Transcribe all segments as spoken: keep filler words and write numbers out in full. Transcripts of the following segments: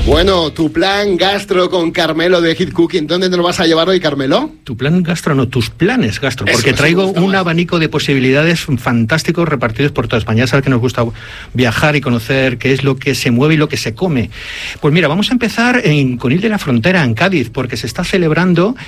Bueno, tu plan gastro con Carmelo de Hit Cooking, ¿dónde nos vas a llevar hoy, Carmelo? Tu plan gastro, no, tus planes gastro, Eso, porque eso traigo un más. abanico de posibilidades fantásticos repartidos por toda España. Ya sabes que nos gusta viajar y conocer qué es lo que se mueve y lo que se come. Pues mira, vamos a empezar en Conil de la Frontera, en Cádiz, porque se está celebrando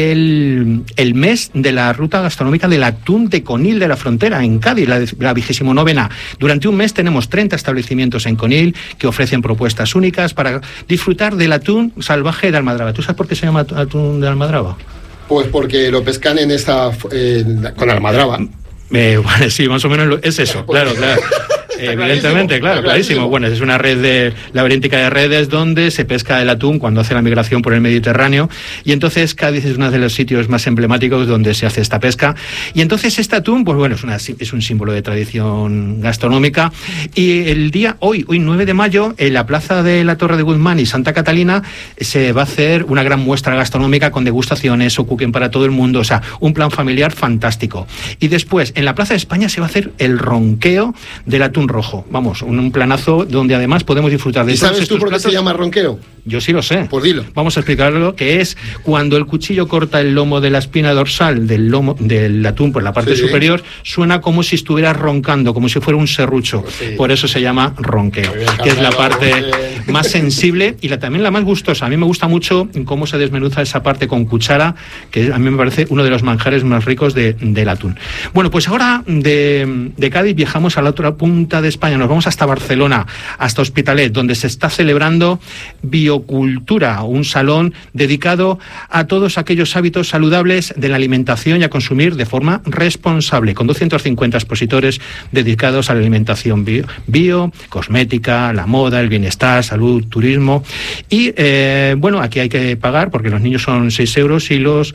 el, el mes de la ruta gastronómica del atún de Conil de la Frontera, en Cádiz, la, la vigésimo novena. Durante un mes tenemos treinta establecimientos en Conil que ofrecen propuestas únicas para disfrutar del atún salvaje de Almadraba. ¿Tú sabes por qué se llama atún de Almadraba? Pues porque lo pescan en esa eh, con Almadraba. Eh, bueno, sí, más o menos lo, es eso, claro, claro. Evidentemente, claro, clarísimo. Bueno, es una red de laberíntica de redes donde se pesca el atún cuando hace la migración por el Mediterráneo, y entonces Cádiz es uno de los sitios más emblemáticos donde se hace esta pesca. Y entonces este atún, pues bueno, es, una, es un símbolo de tradición gastronómica. Y el día, hoy, hoy nueve de mayo, en la plaza de la Torre de Guzmán y Santa Catalina, se va a hacer una gran muestra gastronómica con degustaciones o cooking para todo el mundo, o sea, un plan familiar fantástico. Y después, en la Plaza de España se va a hacer el ronqueo del atún rojo. Vamos, un, un planazo donde además podemos disfrutar de ¿Y sabes tú por qué se llama ronqueo? Yo sí lo sé. Pues dilo. Vamos a explicarlo, que es cuando el cuchillo corta el lomo de la espina dorsal del lomo del atún por la parte sí. superior, suena como si estuviera roncando, como si fuera un serrucho. Pues sí. Por eso se llama ronqueo, Muy bien, que es la parte bien. más sensible y la, también la más gustosa. A mí me gusta mucho cómo se desmenuza esa parte con cuchara, que a mí me parece uno de los manjares más ricos de, del atún. Bueno, pues ahora de, de Cádiz viajamos a la otra punta de España. Nos vamos hasta Barcelona, hasta Hospitalet, donde se está celebrando Biocultura, un salón dedicado a todos aquellos hábitos saludables de la alimentación y a consumir de forma responsable, con doscientos cincuenta expositores dedicados a la alimentación bio, bio cosmética, la moda, el bienestar, salud, turismo. Y eh, bueno, aquí hay que pagar porque los niños son seis euros y los...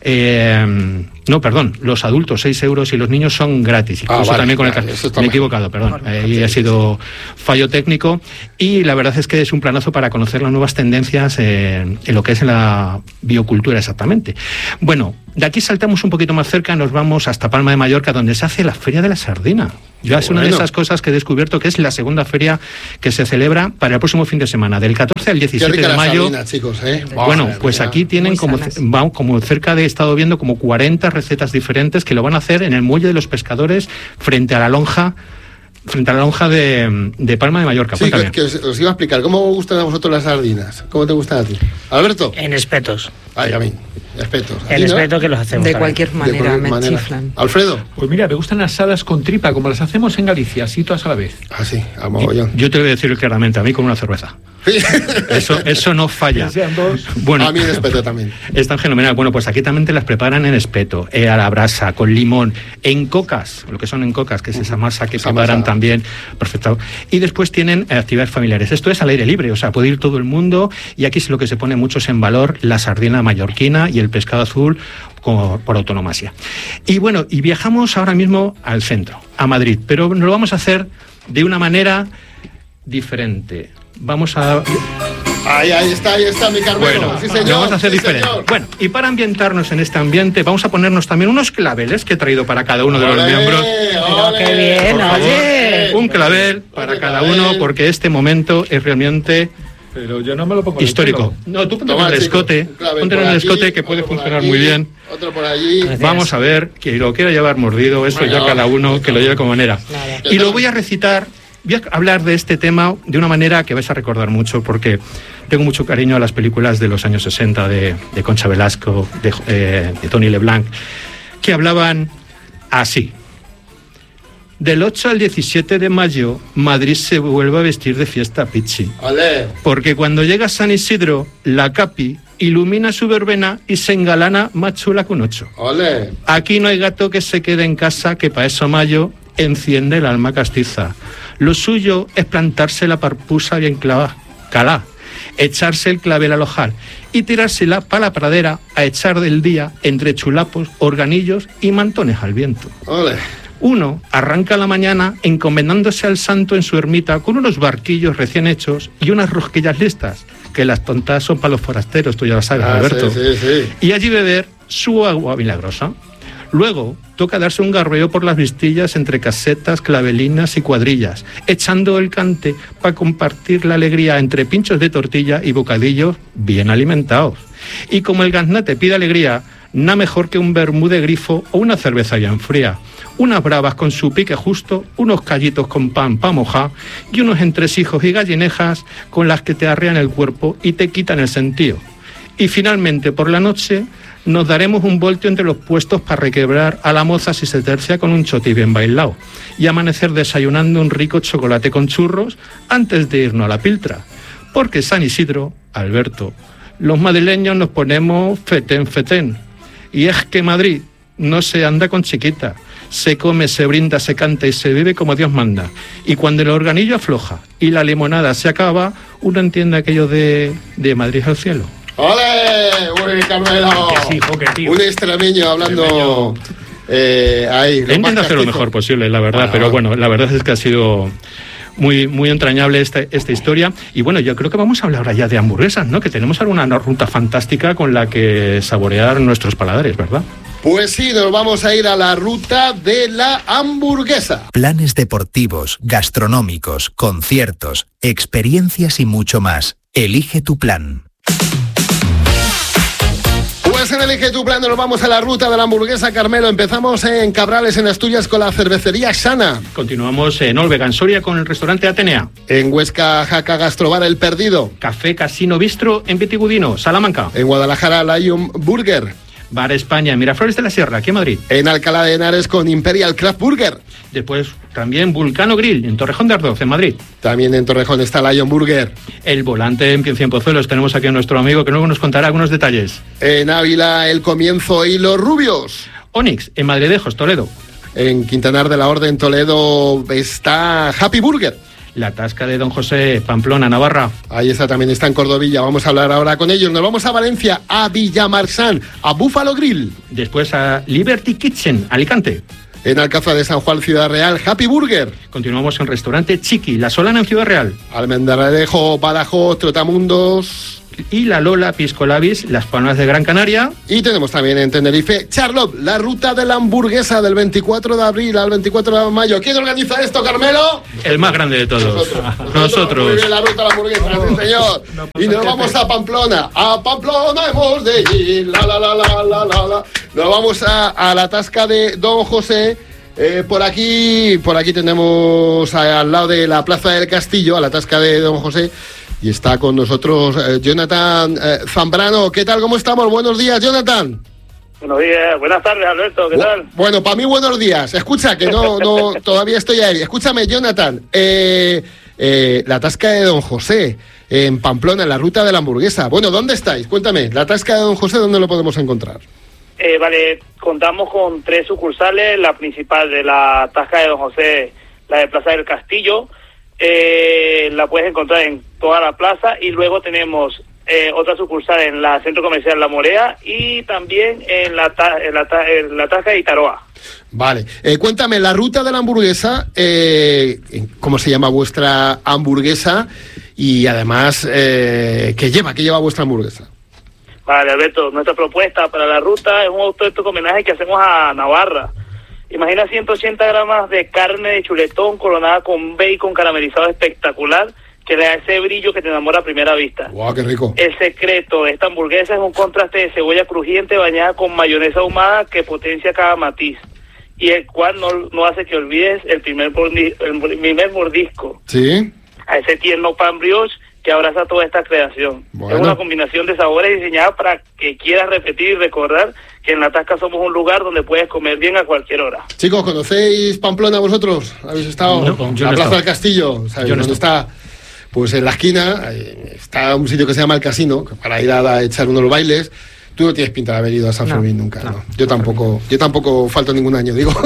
Eh, no, perdón, los adultos seis euros y los niños son gratis. Incluso ah, vale, también con el vale, me he equivocado, perdón. Ahí ha sido fallo técnico. Y la verdad es que es un planazo para conocer las nuevas tendencias en, en lo que es la biocultura exactamente. Bueno, de aquí saltamos un poquito más cerca, nos vamos hasta Palma de Mallorca, donde se hace la Feria de la Sardina. Yo es una de esas cosas que he descubierto que es la segunda feria que se celebra para el próximo fin de semana, del catorce al diecisiete de mayo. Sardina, chicos, ¿eh? Bueno, pues aquí tienen como, va, como cerca de, he estado viendo como cuarenta recetas diferentes que lo van a hacer en el muelle de los pescadores frente a la lonja frente a la lonja de, de Palma de Mallorca. Sí, que, que os, os iba a explicar. ¿Cómo os gustan a vosotros las sardinas? ¿Cómo te gustan a ti? ¿Alberto? En espetos. Ay, a mí. Espetos. En ¿no? espeto que los hacemos. De también. cualquier manera, De cualquier me manera. chiflan. ¿Alfredo? Pues mira, me gustan asadas con tripa, como las hacemos en Galicia, así todas a la vez. Ah, sí, a mogollón. Yo te voy a decir claramente, a mí con una cerveza. Eso, eso no falla. Sean dos. Bueno, A mí en espeto también. están fenomenal. Bueno, pues aquí también te las preparan en espeto, eh, a la brasa, con limón, en cocas, lo que son en cocas, que es esa masa que Esa preparan masa. también. Perfecto. Y después tienen eh, actividades familiares. Esto es al aire libre, o sea, puede ir todo el mundo. Y aquí es lo que se pone mucho es en valor la sardina mallorquina y el pescado azul como, por autonomasia. Y bueno, y viajamos ahora mismo al centro, a Madrid, pero nos lo vamos a hacer de una manera diferente. Vamos a... Ahí, ahí está, ahí está mi Carmelo. Bueno, sí, señor. lo vamos a hacer sí, diferente. señor. Bueno, y para ambientarnos en este ambiente, vamos a ponernos también unos claveles que he traído para cada uno de los ¡Olé, miembros. olé! qué bien, Por favor, oye. un clavel para Otro cada clavel. uno, porque este momento es realmente Pero yo no me lo pongo en el histórico. pelo. No, tú ponte en Toma, el chicos, escote, un clavel ponte en por el aquí, escote que puede otro por funcionar aquí, muy bien. Otro por allí. Gracias. Vamos a ver, que lo quiera llevar mordido, eso Bueno, ya cada uno que lo lleve como manera. Nada. Y lo voy a recitar, voy a hablar de este tema de una manera que vais a recordar mucho, porque tengo mucho cariño a las películas de los años sesenta de, de Concha Velasco, de, eh, de Tony LeBlanc, que hablaban así. Del ocho al diecisiete de mayo, Madrid se vuelve a vestir de fiesta pichi. Olé. Porque cuando llega San Isidro, la Capi ilumina su verbena y se engalana más chula que un ocho. Olé. Aquí no hay gato que se quede en casa, que pa' eso mayo enciende el alma castiza. Lo suyo es plantarse la parpusa bien clavada, calá, echarse el clavel al ojal y tirársela pa' la pradera a echar del día entre chulapos, organillos y mantones al viento. Olé. Uno arranca la mañana encomendándose al santo en su ermita con unos barquillos recién hechos y unas rosquillas listas, que las tontas son para los forasteros, tú ya lo sabes, Ah, Alberto. sí, sí, sí. Y allí beber su agua milagrosa. Luego, toca darse un garbeo por las vistillas entre casetas, clavelinas y cuadrillas, echando el cante para compartir la alegría entre pinchos de tortilla y bocadillos bien alimentados. Y como el gaznate pide alegría, nada mejor que un vermú de grifo o una cerveza ya en fría. Unas bravas con su pique justo, unos callitos con pan pa' mojar y unos entresijos y gallinejas con las que te arrean el cuerpo y te quitan el sentido. Y finalmente, por la noche, nos daremos un voltio entre los puestos para requebrar a la moza si se tercia con un choti bien bailado y amanecer desayunando un rico chocolate con churros antes de irnos a la piltra. Porque San Isidro, Alberto, los madrileños nos ponemos fetén fetén. Y es que Madrid no se anda con chiquita. Se come, se brinda, se canta y se vive como Dios manda. Y cuando el organillo afloja y la limonada se acaba, uno entiende aquello de, de Madrid al cielo. ¡Ole! ¡Uy, Carmelo! Que sí, hijo, que tío. Un extremeño hablando eh, ahí. He intentado hacer lo mejor posible, la verdad, bueno, pero bueno, la verdad es que ha sido muy muy entrañable esta, esta historia. Y bueno, yo creo que vamos a hablar ahora ya de hamburguesas, ¿no? Que tenemos alguna ruta fantástica con la que saborear nuestros paladares, ¿verdad? Pues sí, nos vamos a ir a la ruta de la hamburguesa. Planes deportivos, gastronómicos, conciertos, experiencias y mucho más. Elige tu plan. Pues en Elige tu plan nos vamos a la ruta de la hamburguesa, Carmelo. Empezamos en Cabrales, en Asturias, con la cervecería Sana. Continuamos en Olvega, en Soria, con el restaurante Atenea. En Huesca, Jaca Gastrobar El Perdido. Café Casino Bistro en Vitigudino, Salamanca. En Guadalajara, Lion Burger. Bar España, Miraflores de la Sierra, aquí en Madrid. En Alcalá de Henares con Imperial Craft Burger. Después también Vulcano Grill, en Torrejón de Ardoz, en Madrid. También en Torrejón está Lion Burger. El Volante en Cienpozuelos, tenemos aquí a nuestro amigo que luego nos contará algunos detalles. En Ávila, El Comienzo y Los Rubios. Onyx, en Madridejos, Toledo. En Quintanar de la Orden, Toledo, está Happy Burger. La Tasca de Don José, Pamplona, Navarra. Ahí está, también está en Cordovilla. Vamos a hablar ahora con ellos. Nos vamos a Valencia, a Villamarxán, a Búfalo Grill. Después a Liberty Kitchen, Alicante. En Alcázar de San Juan, Ciudad Real, Happy Burger. Continuamos en Restaurante Chiqui, La Solana, en Ciudad Real. Almendralejo, Badajoz, Trotamundos. Y La Lola, Pisco Labis, Las Palmas de Gran Canaria. Y tenemos también en Tenerife, Charlotte, la ruta de la hamburguesa del veinticuatro de abril al veinticuatro de mayo. ¿Quién organiza esto, Carmelo? El más grande de todos. Nosotros. Nosotros. Muy bien, la ruta de la hamburguesa, sí, señor. No, y nos vamos a Pamplona. A Pamplona hemos de ir. La, la, la, la, la, la, la. Nos vamos a, a la tasca de Don José. Eh, por aquí, por aquí tenemos a, al lado de la Plaza del Castillo, a la tasca de Don José. Y está con nosotros eh, Jonathan eh, Zambrano. ¿Qué tal? ¿Cómo estamos? Buenos días, Jonathan. Buenos días, buenas tardes, Alberto. ¿Qué tal? Bueno, para mí buenos días. Escucha, que no, no, todavía estoy ahí. Escúchame, Jonathan. Eh, eh, la tasca de Don José en Pamplona, en la ruta de la hamburguesa. Bueno, ¿dónde estáis? Cuéntame. La tasca de Don José, ¿dónde lo podemos encontrar? Eh, vale, contamos con tres sucursales. La principal de la tasca de Don José, la de Plaza del Castillo. Eh, la puedes encontrar en toda la plaza, y luego tenemos eh, otra sucursal en la Centro Comercial La Morea y también en la, ta, en la, ta, en la tasca de Itaroa. Vale, eh, cuéntame, la ruta de la hamburguesa, eh, ¿cómo se llama vuestra hamburguesa? Y además, eh, ¿qué lleva? ¿Qué lleva vuestra hamburguesa? Vale, Alberto, nuestra propuesta para la ruta es un auténtico homenaje que hacemos a Navarra. Imagina ciento ochenta gramos de carne de chuletón coronada con bacon caramelizado espectacular, que le da ese brillo que te enamora a primera vista. ¡Guau, wow, qué rico! El secreto de esta hamburguesa es un contraste de cebolla crujiente bañada con mayonesa ahumada que potencia cada matiz, y el cual no, no hace que olvides el primer, mordi, el primer mordisco. ¿Sí? A ese tierno pan brioche que abraza toda esta creación. Bueno. Es una combinación de sabores diseñada para que quieras repetir y recordar que en La Tasca somos un lugar donde puedes comer bien a cualquier hora. Chicos, ¿conocéis Pamplona vosotros? ¿Habéis estado? No, yo la no Plaza he del Castillo, ¿sabéis yo no dónde está? Pues en la esquina está un sitio que se llama El Casino, para ir a, a echar unos bailes. Tú no tienes pinta de haber ido a San Fermín no, nunca, ¿no? ¿no? Yo tampoco, yo tampoco falto ningún año, digo.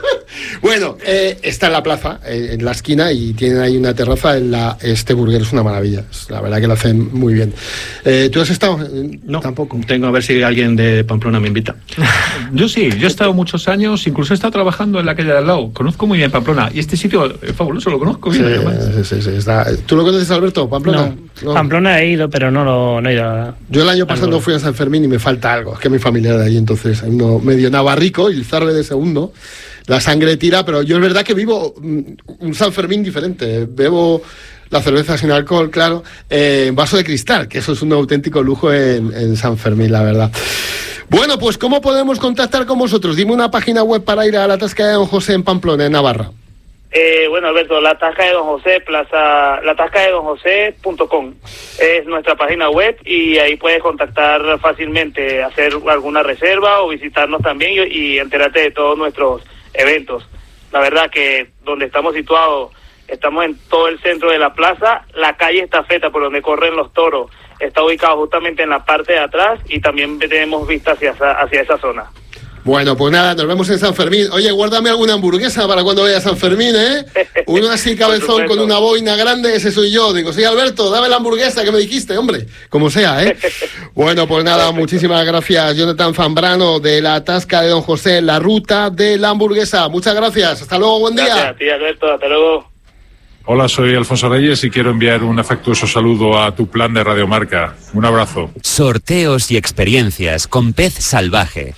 Bueno, eh, está en la plaza, eh, en la esquina, y tienen ahí una terraza. En la Este Burger es una maravilla, es, la verdad que lo hacen muy bien. Eh, ¿Tú has estado? No, tampoco. Tengo a ver si alguien de Pamplona me invita. Yo sí, yo he estado muchos años, incluso he estado trabajando en la calle de al lado. Conozco muy bien Pamplona, y este sitio es fabuloso, lo conozco bien. Sí, sí, sí, sí, está. ¿Tú lo conoces, Alberto, Pamplona? No, No. Pamplona he ido, pero no, no, no he ido a... Yo el año pasado fui a San Fermín y me falta algo. Es que mi familia era de allí, entonces hay uno medio navarrico y el zarbe de segundo. La sangre tira, pero yo es verdad que vivo un San Fermín diferente. Bebo la cerveza sin alcohol, claro, eh, en vaso de cristal, que eso es un auténtico lujo en, en San Fermín, la verdad. Bueno, pues ¿cómo podemos contactar con vosotros? Dime una página web para ir a la Tasca de Don José en Pamplona, en Navarra. Eh, bueno, Alberto, la Tasca de Don José, plaza, la tasca de don josé punto com es nuestra página web y ahí puedes contactar fácilmente, hacer alguna reserva o visitarnos también y, y enterarte de todos nuestros eventos. La verdad que donde estamos situados, estamos en todo el centro de la plaza, la calle Estafeta por donde corren los toros está ubicado justamente en la parte de atrás y también tenemos vista hacia esa, hacia esa zona. Bueno, pues nada, nos vemos en San Fermín. Oye, guárdame alguna hamburguesa para cuando vaya a San Fermín, ¿eh? Uno así cabezón con una boina grande, ese soy yo. Digo, sí, Alberto, dame la hamburguesa que me dijiste, hombre. Como sea, ¿eh? Bueno, pues nada, muchísimas gracias, Jonathan Zambrano, de la Tasca de Don José, la ruta de la hamburguesa. Muchas gracias. Hasta luego, buen día. Gracias a ti, Alberto. Hasta luego. Hola, soy Alfonso Reyes y quiero enviar un afectuoso saludo a tu plan de Radiomarca. Un abrazo. Sorteos y experiencias con Pez Salvaje.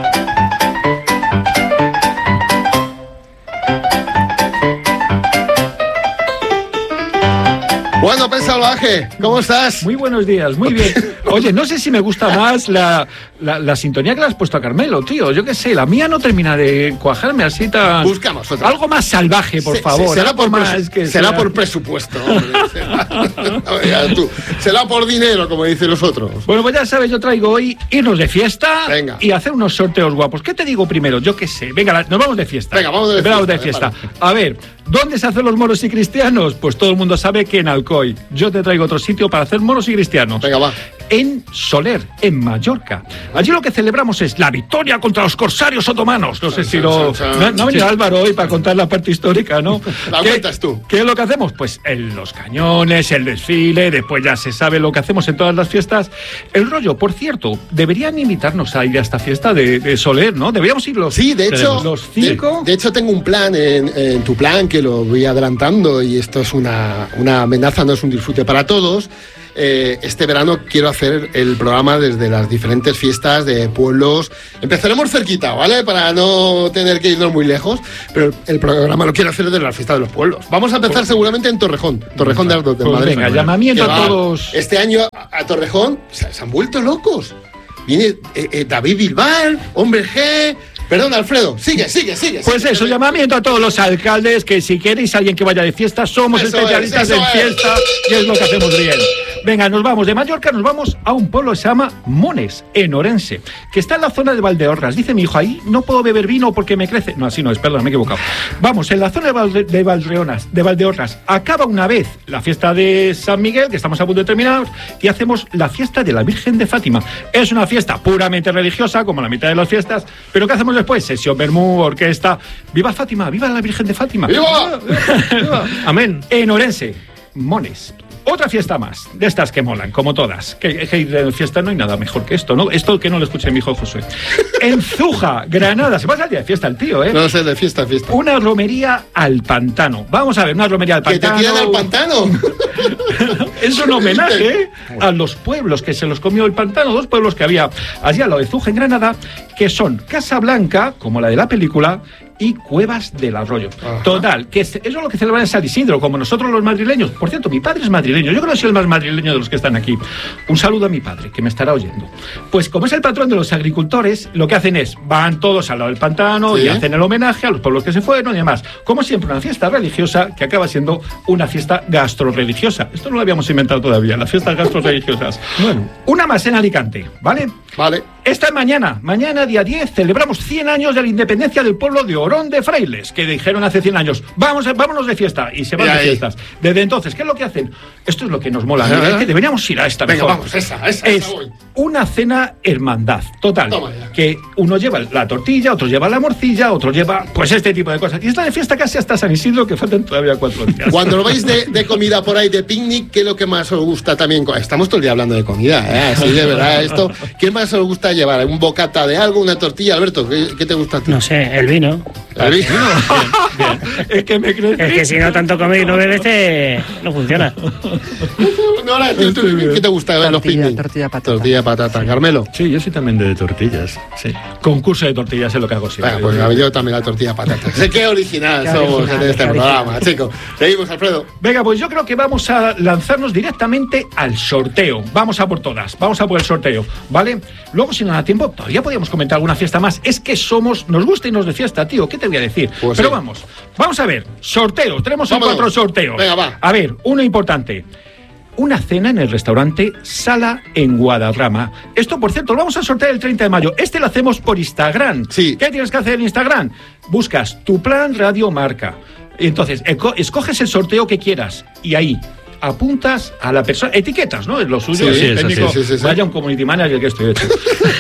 Bueno, Pez Salvaje, ¿cómo estás? Muy buenos días, muy bien. Oye, no sé si me gusta más la, la, la sintonía que le has puesto a Carmelo, tío. Yo qué sé, la mía no termina de cuajarme así tan... Buscamos otra. Algo más salvaje, por Se, favor. se, será, por más presu- que será sea... por presupuesto, hombre. Será, Oiga, tú, será por dinero, como dicen los otros. Bueno, pues ya sabes, yo traigo hoy irnos de fiesta. Venga. Y hacer unos sorteos guapos. ¿Qué te digo primero? Yo qué sé. Venga, la- nos vamos de fiesta. Venga, vamos de Vamos fiesta, de fiesta. vale. A ver, ¿dónde se hacen los moros y cristianos? Pues todo el mundo sabe que en Alcoy. Yo te traigo otro sitio para hacer moros y cristianos. Venga, va. En Soler, en Mallorca. Allí lo que celebramos es la victoria contra los corsarios otomanos. No sé si lo... No, no ha venido Álvaro hoy para contar la parte histórica, ¿no? La ¿Qué- cuentas tú. ¿Qué es lo que hacemos? Pues el- los cañones, el desfile, después ya se sabe lo que hacemos en todas las fiestas. El rollo, por cierto, deberían invitarnos a ir a esta fiesta de, de Soler, ¿no? Deberíamos ir los, Sí, de hecho, los cinco. De, de hecho tengo un plan en, en tu plan que lo voy adelantando y esto es una, una amenaza, no es un disfrute para todos. Eh, este verano quiero hacer el programa desde las diferentes fiestas de pueblos. Empezaremos cerquita, ¿vale? Para no tener que irnos muy lejos, pero el programa lo quiero hacer desde las fiestas de los pueblos. Vamos a empezar seguramente en Torrejón, Torrejón de Ardoz, de Pues Madrid. venga, llamamiento Que a va, todos. Este año a, a Torrejón se, se han vuelto locos. Viene eh, eh, David Bilbao, Hombre G. Perdón, Alfredo, sigue, sigue, sigue. Pues sigue, eso, sigue. llamamiento a todos los alcaldes que si queréis alguien que vaya de fiesta, somos Eso especialistas es, eso en es. fiesta y es lo que hacemos bien. Venga, nos vamos de Mallorca, nos vamos a un pueblo que se llama Mones, en Orense, que está en la zona de Valdeorras. Dice mi hijo, ahí no puedo beber vino porque me crece. No, así no es, perdón, me he equivocado. Vamos, en la zona de, Valde, de, Valdeorras, de Valdeorras acaba una vez la fiesta de San Miguel, que estamos a punto de terminar, y hacemos la fiesta de la Virgen de Fátima. Es una fiesta puramente religiosa, como la mitad de las fiestas, pero ¿qué hacemos después? Sesión Bermú, orquesta. ¡Viva Fátima! ¡Viva la Virgen de Fátima! ¡Viva! ¡Viva! Amén. En Orense, Mones. Otra fiesta más, de estas que molan, como todas. Que, que de fiesta no hay nada mejor que esto, ¿no? Esto que no lo escuche mi hijo José. En Zuja, Granada, se pasa el día de fiesta el tío, ¿eh? No sé, de fiesta, fiesta. Una romería al pantano. Vamos a ver, una romería al Que te pantano. tiran al pantano. Es un homenaje ¿eh? a los pueblos que se los comió el pantano, dos pueblos que había allí al lado de Zuja, en Granada, que son Casablanca, como la de la película, y Cuevas del Arroyo. Ajá. Total, que es- eso es lo que celebran en San Isidro, como nosotros los madrileños. Por cierto, mi padre es madrileño, yo creo que soy el más madrileño de los que están aquí. Un saludo a mi padre, que me estará oyendo. Pues como es el patrón de los agricultores, lo que hacen es, van todos al lado del pantano Sí. y hacen el homenaje a los pueblos que se fueron y demás. Como siempre, una fiesta religiosa que acaba siendo una fiesta gastroreligiosa. Esto no lo habíamos inventado todavía, las fiestas gastroreligiosas. Bueno, una más en Alicante, ¿vale? Vale. Esta es mañana, mañana día diez, celebramos cien años de la independencia del pueblo de Orón de Frailes, que dijeron hace cien años, vamos, vámonos de fiesta, y se van Y de ahí. fiestas. Desde entonces, ¿qué es lo que hacen? Esto es lo que nos mola, Ajá. es que deberíamos ir a esta Venga, mejor. vamos, esa, esa, Es esa voy. una cena hermandad, total. Que uno lleva la tortilla, otro lleva la morcilla, otro lleva, pues, este tipo de cosas. Y está de fiesta casi hasta San Isidro, que faltan todavía cuatro días. Cuando lo vais de, de comida por ahí, de picnic, ¿qué es lo que más os gusta también? Estamos todo el día hablando de comida, ¿eh? Así de verdad, esto. ¿Qué más os gusta llevar? ¿Un bocata de algo, una tortilla? Alberto, ¿qué, qué te gusta a ti? No sé, el vino. ¿El vino? Bien, bien. Es que me crees. Es que si no tanto comer y no bebes, te... no funciona. No, ahora, ¿tú, tú, ¿qué te gusta de los picnic? Tortilla patata. Tortilla patata. Carmelo. Sí, yo soy también de tortillas. Sí. Concurso de tortillas es lo que hago siempre. Bueno, pues yo también la tortilla patata. Sé qué original Qué somos original, en este qué programa, original. chicos. Seguimos, Alfredo. Venga, pues yo creo que vamos a lanzarnos directamente al sorteo. Vamos a por todas, vamos a por el sorteo, ¿vale? Luego, si no da tiempo, todavía podríamos comentar alguna fiesta más. Es que somos, nos gusta y nos de fiesta, tío. ¿Qué te voy a decir? Pues Pero sí. vamos, vamos a ver. Sorteos, tenemos hoy Vámonos. cuatro sorteos. Venga, va. A ver, uno importante. Una cena en el restaurante Sala en Guadarrama. Esto, por cierto, lo vamos a sortear el treinta de mayo. Este lo hacemos por Instagram. Sí. ¿Qué tienes que hacer en Instagram? Buscas tu plan Radio Marca. Y entonces, eco- escoges el sorteo que quieras y ahí apuntas a la persona, etiquetas, ¿no? Es lo suyo, Sí, es sí, es técnico. así, sí, sí, sí. Vaya un community manager que estoy hecho.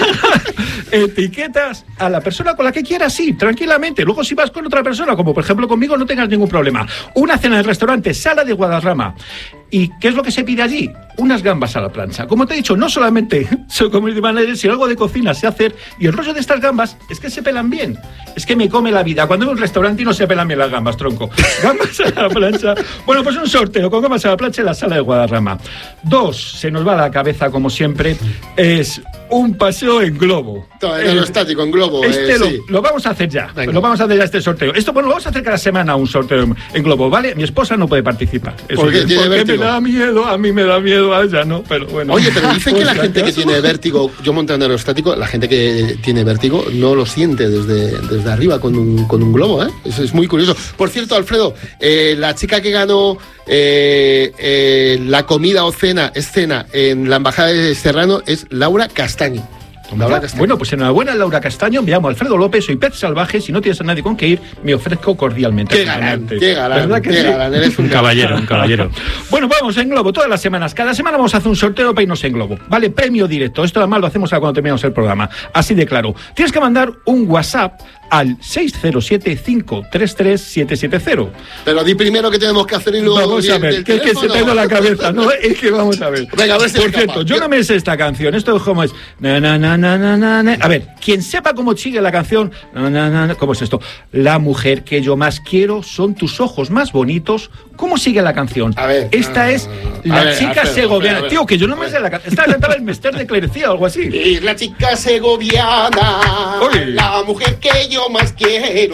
Etiquetas a la persona con la que quieras, sí, tranquilamente. Luego, si vas con otra persona, como por ejemplo conmigo, no tengas ningún problema. Una cena en el restaurante Sala de Guadarrama. ¿Y qué es lo que se pide allí? Unas gambas a la plancha. Como te he dicho, no solamente soy community manager, sino algo de cocina sé hacer. Y el rollo de estas gambas es que se pelan bien. Es que me come la vida. Cuando voy a un restaurante y no se pelan bien las gambas, tronco. Gambas a la plancha. Bueno, pues un sorteo con gambas a la plancha en la Sala de Guadarrama. Dos, se nos va a la cabeza, como siempre, es un paseo en globo. Todo en aerostático, en globo. Este eh, lo, sí. lo vamos a hacer ya. Venga. Lo vamos a hacer ya este sorteo. Esto, bueno, lo vamos a hacer cada semana un sorteo en, en globo, ¿vale? Mi esposa no puede participar. Eso ¿Por qué? es, ¿Tiene porque vértigo? me da miedo, a mí me da miedo, a ella no, pero bueno. Oye, pero dicen que Por la si gente que acaso. tiene vértigo, yo montando en aerostático, la gente que tiene vértigo no lo siente desde, desde arriba con un, con un globo, ¿eh? Eso es muy curioso. Por cierto, Alfredo, eh, la chica que ganó eh, eh, la comida o cena, escena en la Embajada de Serrano es Laura Castaño. Laura Castaño. Bueno, pues enhorabuena, Laura Castaño. Me llamo Alfredo López, soy pez salvaje. Si no tienes a nadie con que ir, me ofrezco cordialmente. Qué galán, qué galán, ¿Verdad que qué sí? galán, eres un caballero, un caballero. Bueno, vamos en globo todas las semanas. Cada semana vamos a hacer un sorteo para irnos en globo. Vale, premio directo. Esto además lo hacemos cuando terminamos el programa. Así de claro. Tienes que mandar un WhatsApp al seis cero siete, cinco tres tres, siete siete cero. Pero di primero que tenemos que hacer y luego... Vamos a ver, que es que se te ha ido la cabeza, ¿no? Es que vamos a ver. Venga, a ver si Por eres cierto, capaz. yo no me sé esta canción. Esto es como es. Na, na, na, na, na, na, na. A ver, quien sepa cómo sigue la canción. Na, na, na, na. ¿Cómo es esto? La mujer que yo más quiero son tus ojos más bonitos. ¿Cómo sigue la canción? A ver. Esta ah, es a la ver, chica Alfredo, segoviana. a ver, Tío, que yo no a me ver. sé la canción. Esta cantaba el Mester de Clercía o algo así. Y la chica segoviana, Oye. la mujer que yo más quiero,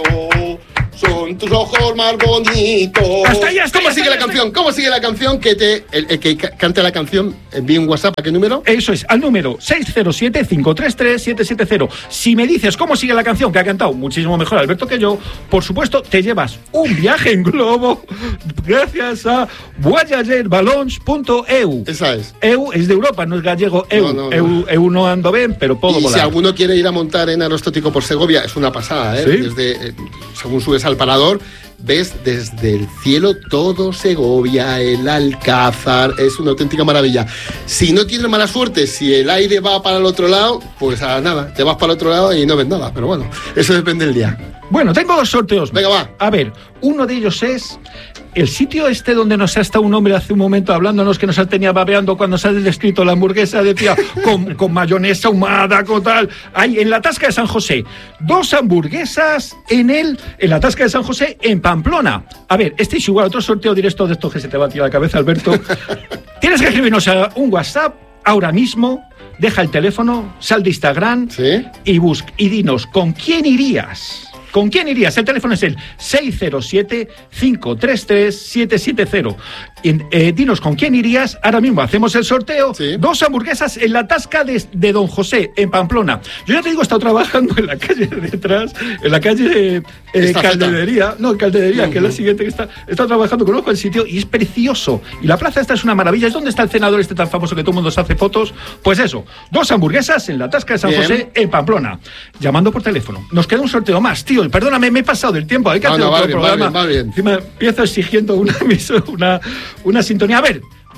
son tus ojos más bonitos. Hasta ahí, hasta ¿Cómo ahí, sigue hasta la ahí, canción? ¿Cómo sigue la canción? Que te, el, el que ca- cante la canción envíe un WhatsApp. ¿A qué número? Eso es, al número seis cero siete, cinco tres tres, siete siete cero. Si me dices cómo sigue la canción, que ha cantado muchísimo mejor Alberto que yo, por supuesto, te llevas un viaje en globo gracias a voyager ballons punto e u. Esa es. E U es de Europa, no es gallego. E U, No, no, no. E U, E U no ando bien, pero puedo Y si volar. alguno quiere ir a montar en aerostático por Segovia, es una pasada, ¿eh? ¿Sí? Desde, eh, según subes al parador, ves desde el cielo todo Segovia, el Alcázar, es una auténtica maravilla. Si no tienes mala suerte, si el aire va para el otro lado, pues a nada, te vas para el otro lado y no ves nada, pero bueno, eso depende del día. Bueno, tengo dos sorteos. Venga, va. A ver, uno de ellos es el sitio este donde nos ha estado un hombre hace un momento hablándonos que nos tenía babeando cuando se ha descrito la hamburguesa, decía, con, con mayonesa ahumada, con tal. Ahí, en la Tasca de San José. Dos hamburguesas en el, en la Tasca de San José, en Pamplona. A ver, este es igual, otro sorteo directo de esto que se te va a tirar la cabeza, Alberto. Tienes que escribirnos a un WhatsApp ahora mismo, deja el teléfono, sal de Instagram ¿Sí? y busca y dinos con quién irías. ¿Con quién irías? El teléfono es el seis cero siete, cinco tres tres, siete siete cero. Y, eh, dinos con quién irías. Ahora mismo hacemos el sorteo. Sí. Dos hamburguesas en la Tasca de, de Don José, en Pamplona. Yo ya te digo, he estado trabajando en la calle de detrás, en la calle eh, Estafeta. Calderería. No, Calderería, Uh-huh. que es la siguiente que está. He estado trabajando, conozco el sitio y es precioso. Y la plaza esta es una maravilla. ¿Es donde está el senador este tan famoso que todo el mundo se hace fotos? Pues eso, dos hamburguesas en la Tasca de San Bien. José, en Pamplona. Llamando por teléfono. Nos queda un sorteo más, tío. Y perdóname, me he pasado del tiempo. Hay que No, hacer no, otro va bien, va programa. bien, va bien. Encima empiezo exigiendo una, una, una sintonía. A ver,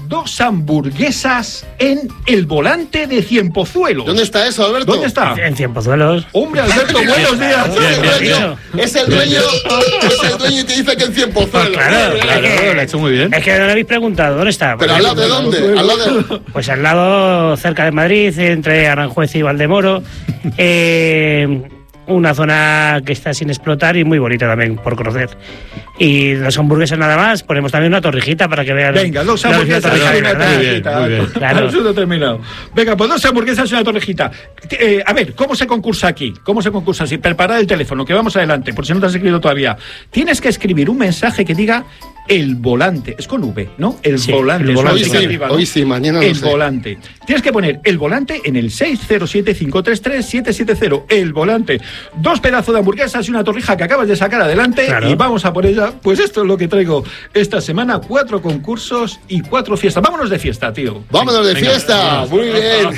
dos hamburguesas en El Volante de Cienpozuelos. ¿Dónde está eso, Alberto? ¿Dónde está? En Cienpozuelos. Hombre, Alberto, buenos días. Es el dueño, es el dueño, es el dueño y te dice que en Cienpozuelos. Claro, Claro, es que- lo ha hecho muy bien. Es que no lo habéis preguntado, ¿dónde está? ¿Pero al lado de dónde? Al lado de... Pues al lado, cerca de Madrid, entre Aranjuez y Valdemoro. Eh, una zona que está sin explotar y muy bonita también por conocer. Y las hamburguesas nada más, ponemos también una torrijita para que vean. Venga, dos la hamburguesas torrija y de una verdad. Muy bien, torrejita. muy bien. Claro. Eso no ha terminado. Venga, pues dos hamburguesas y una torrejita. Eh, a ver, ¿cómo se concursa aquí? ¿Cómo se concursa así? Prepara el teléfono, que vamos adelante, por si no te has escrito todavía. Tienes que escribir un mensaje que diga El Volante. Es con V, ¿no? El Sí, Volante. El Volante. Eso Hoy sí, arriba, ¿no? hoy sí, mañana no El sé. Volante. Tienes que poner El Volante en el seis cero siete cinco tres tres siete siete cero. El Volante. Dos pedazos de hamburguesas y una torrija que acabas de sacar adelante. Claro. Y vamos a por ella. Pues esto es lo que traigo esta semana. Cuatro concursos y cuatro fiestas. Vámonos de fiesta, tío. Vámonos de Venga, fiesta. vámonos. Muy bien.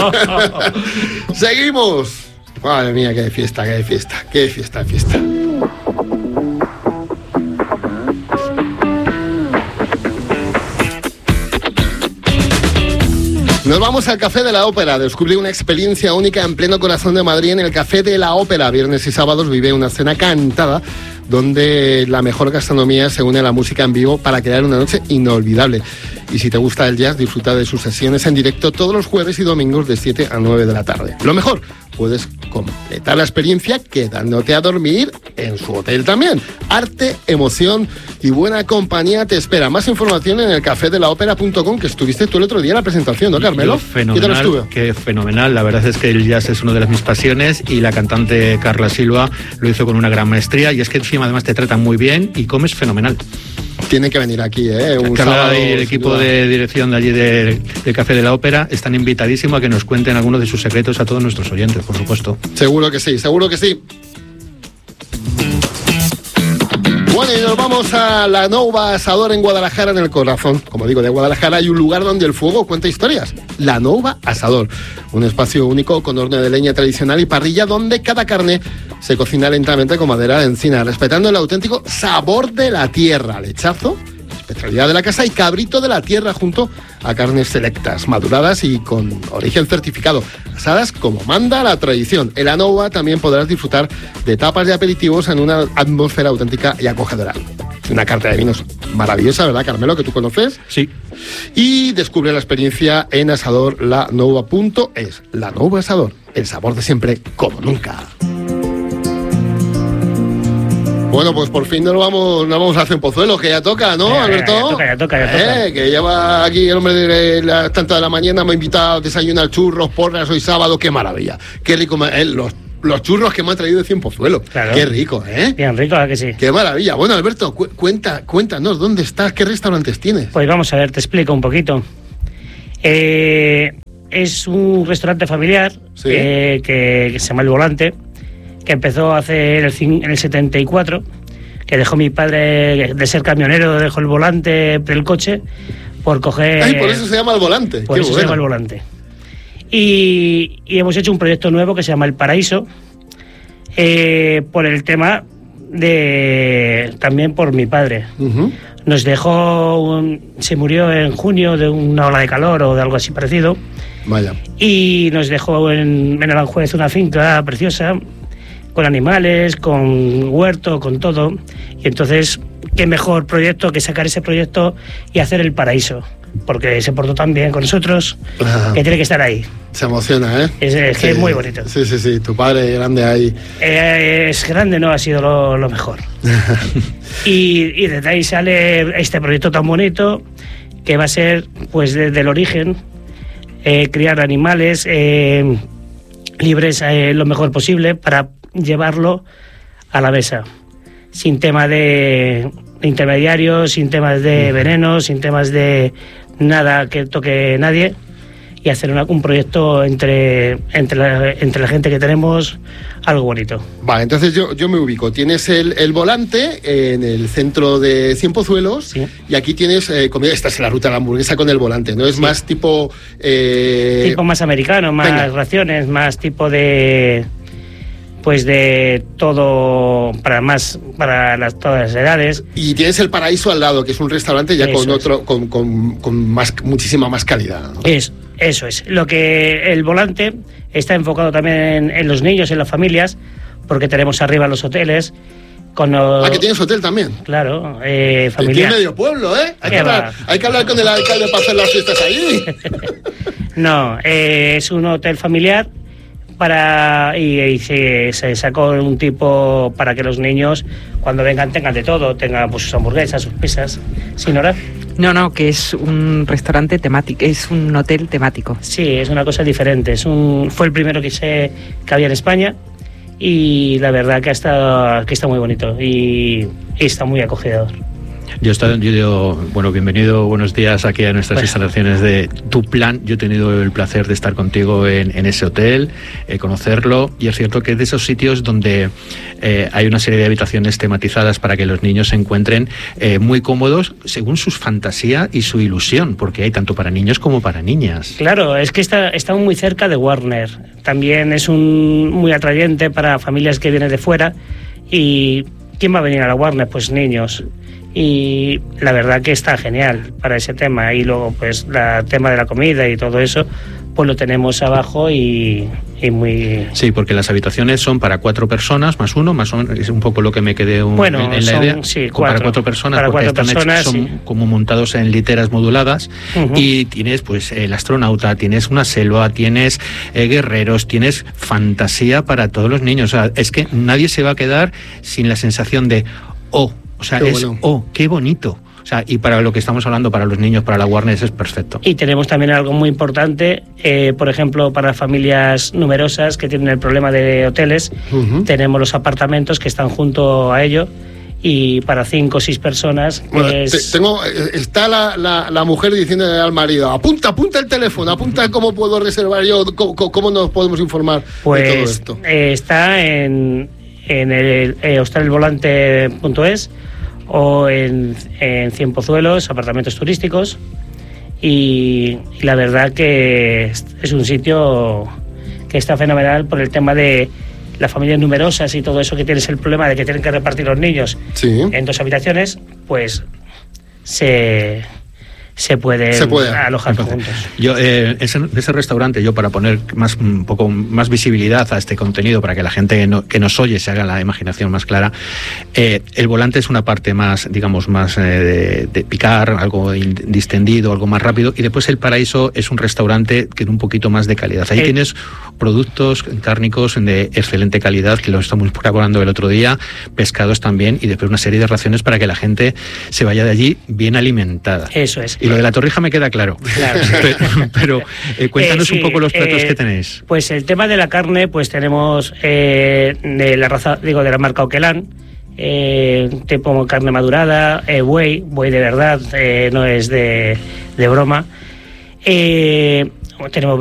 Seguimos. Madre mía, qué fiesta, qué fiesta, qué fiesta, fiesta. Nos vamos al Café de la Ópera. Descubrí una experiencia única en pleno corazón de Madrid en el Café de la Ópera. Viernes y sábados vive una cena cantada donde la mejor gastronomía se une a la música en vivo para crear una noche inolvidable. Y si te gusta el jazz, disfruta de sus sesiones en directo todos los jueves y domingos de siete a nueve de la tarde. Lo mejor, puedes completar la experiencia quedándote a dormir en su hotel también. Arte, emoción y buena compañía te espera. Más información en el café de la ópera punto com, que estuviste tú el otro día en la presentación, ¿no, Carmelo? Yo, fenomenal, ¿Qué tal estuvo? que fenomenal. La verdad es que el jazz es una de las mis pasiones y la cantante Carla Silva lo hizo con una gran maestría y es que encima además te tratan muy bien y comes fenomenal. Tiene que venir aquí, ¿eh? Un Carla sábado, y el sin equipo duda. de dirección de allí del, del Café de la Ópera están invitadísimos a que nos cuenten algunos de sus secretos a todos nuestros oyentes, por supuesto. Seguro que sí, seguro que sí. Bueno, y nos vamos a la Nova Asador en Guadalajara, en el corazón, como digo, de Guadalajara. Hay un lugar donde el fuego cuenta historias. La Nova Asador. Un espacio único con horno de leña tradicional y parrilla donde cada carne se cocina lentamente con madera de encina, respetando el auténtico sabor de la tierra. Lechazo, especialidad de la casa, y cabrito de la tierra junto a carnes selectas, maduradas y con origen certificado, asadas como manda la tradición. En la Nova también podrás disfrutar de tapas y aperitivos en una atmósfera auténtica y acogedora. Una carta de vinos maravillosa, ¿verdad, Carmelo? Que tú conoces. Sí. Y descubre la experiencia en asador la nova punto es. La Nova Asador, el sabor de siempre como nunca. Bueno, pues por fin nos vamos, nos vamos a Cienpozuelos, que ya toca, ¿no, Ya, ya, Alberto? ya toca, ya toca, ya toca. Eh, que lleva aquí el hombre de las tantas de la mañana, me ha invitado a desayunar churros, porras, hoy sábado, qué maravilla. Qué rico, me- eh, los, los churros que me han traído de Cienpozuelos. Claro. Qué rico, ¿eh? Bien rico, ¿a que sí? Qué maravilla. Bueno, Alberto, cu- cuenta, cuéntanos, ¿dónde estás? ¿Qué restaurantes tienes? Pues vamos a ver, te explico un poquito. Eh, es un restaurante familiar Sí. eh, que, que se llama El Volante, que empezó hace el, cin- en el setenta y cuatro, que dejó mi padre de ser camionero, dejó el volante del coche por coger... Ay, por eso se llama El Volante. Por Qué eso se bueno. llama El Volante. Y, y hemos hecho un proyecto nuevo que se llama El Paraíso, eh, por el tema de... también por mi padre. Ujú. Nos dejó, un- se murió en junio de una ola de calor o de algo así parecido, Vaya. y nos dejó en, en Aranjuez una finca preciosa, con animales, con huerto, con todo. Y entonces, qué mejor proyecto que sacar ese proyecto y hacer El Paraíso, porque se portó tan bien con nosotros Ah. que tiene que estar ahí. Se emociona, ¿eh? Es, es que es muy bonito. Sí, sí, sí. Tu padre grande ahí. Eh, es grande, no ha sido lo, lo mejor. y, y desde ahí sale este proyecto tan bonito que va a ser, pues, desde el origen, eh, criar animales eh, libres eh, lo mejor posible para llevarlo a la mesa, sin tema de intermediarios, sin temas de venenos, sin temas de nada que toque nadie, y hacer una- un proyecto entre, entre, la, entre la gente que tenemos, algo bonito. Vale, entonces yo, yo me ubico. Tienes el, el volante en el centro de Cienpozuelos, Sí. y aquí tienes eh, comida. Esta es la ruta de la hamburguesa con el volante, ¿no? Es Sí. más tipo... eh, Tipo más americano, más venga. raciones, más tipo de... pues de todo, para más, para las, todas las edades. Y tienes el Paraíso al lado, que es un restaurante ya Eso con es. otro, con, con, con más, muchísima más calidad, ¿no? Es, eso es. Lo que el volante está enfocado también en, en los niños, en las familias, porque tenemos arriba los hoteles. Con los, Ah, que tienes hotel tamén. Claro, eh, Que familiar. tiene medio pueblo, ¿eh? Hay que, ¿Qué hablar, va? hay que hablar con el alcalde para hacer las fiestas allí. No, eh, es un hotel familiar para y, y se, se sacó un tipo para que los niños cuando vengan tengan de todo, tengan pues sus hamburguesas, sus pizzas. ¿Sí, Nora? No, no, que es un restaurante temático, es un hotel temático. Sí, es una cosa diferente. Es un, fue el primero que, se, que había en España y la verdad que está, que está muy bonito y, y está muy acogedor. Yo, estoy, yo digo, bueno, bienvenido, buenos días aquí a nuestras Bueno. instalaciones de Tu Plan. Yo he tenido el placer de estar contigo en, en ese hotel, eh, conocerlo, y es cierto que es de esos sitios donde eh, hay una serie de habitaciones tematizadas para que los niños se encuentren eh, muy cómodos según su fantasía y su ilusión, porque hay tanto para niños como para niñas. Claro, es que está, está muy cerca de Warner. También es un muy atrayente para familias que vienen de fuera. ¿Y quién va a venir a la Warner? Pues niños. Y la verdad que está genial para ese tema. Y luego, pues, el tema de la comida y todo eso, pues lo tenemos abajo y, y muy... Sí, porque las habitaciones son para cuatro personas, más uno, más un, es un poco lo que me quedé un, Bueno, en, en la son, idea. sí, Como para cuatro. cuatro personas, Para porque cuatro están personas, hechos, son sí. como montados en literas moduladas. Ujú. Y tienes pues el astronauta, tienes una selva, tienes eh, guerreros, tienes fantasía para todos los niños. O sea, es que nadie se va a quedar sin la sensación de, oh, o sea, Qué es, bueno. oh, qué bonito. O sea, y para lo que estamos hablando, para los niños, para la Warner, eso es perfecto. Y tenemos también algo muy importante, eh, por ejemplo, para familias numerosas que tienen el problema de hoteles, Ujú. tenemos los apartamentos que están junto a ello y para cinco o seis personas que Bueno, es... te- tengo, eh, está la, la, la mujer diciendo al marido, apunta, apunta el teléfono, apunta cómo puedo reservar yo, cómo, cómo- cómo nos podemos informar de todo Pues esto. eh, está en, en el eh, hostelvolante punto es o en, en Cienpozuelos, apartamentos turísticos, y, y la verdad que es, es un sitio que está fenomenal por el tema de las familias numerosas y todo eso, que tienes el problema de que tienen que repartir los niños Sí. en dos habitaciones, pues se, se pueden Se puede. alojar Entonces, juntos. Yo, eh, ese, ese restaurante, yo para poner más, un poco más visibilidad a este contenido, para que la gente que, no- que nos oye se haga la imaginación más clara, eh, el volante es una parte más, digamos, más eh, de, de picar, algo in- distendido, algo más rápido, y después el Paraíso es un restaurante que da un poquito más de calidad. Ahí Eh. tienes productos cárnicos de excelente calidad, que lo estamos probando el otro día, pescados también, y después una serie de raciones para que la gente se vaya de allí bien alimentada. Eso es. Y lo de la torrija me queda claro. Claro. Pero, pero, eh, cuéntanos Eh, sí, un poco los platos eh, que tenéis. Pues el tema de la carne, pues tenemos eh, de la raza, digo, de la marca Oquelán, eh, tipo carne madurada, eh, buey, buey de verdad, eh, no es de, de broma. Eh, tenemos